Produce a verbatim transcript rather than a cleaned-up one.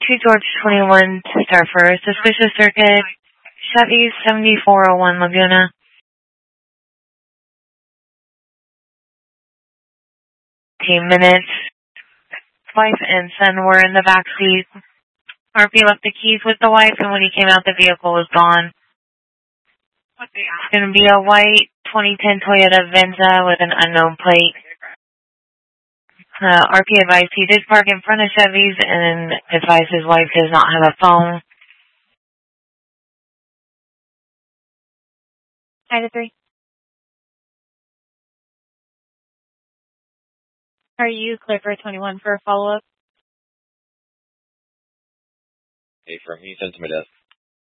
two George twenty-one to start first. Suspicious circuit. Chevy seventy-four oh one Laguna. fifteen minutes. Wife and son were in the back seat. R P left the keys with the wife, and when he came out, the vehicle was gone. It's going to be a white twenty ten Toyota Venza with an unknown plate. Uh, R P advised he did park in front of Chevy's and advised his wife does not have a phone. nine to three. Are you clear for twenty-one for a follow-up? Hey, from me, send to my desk.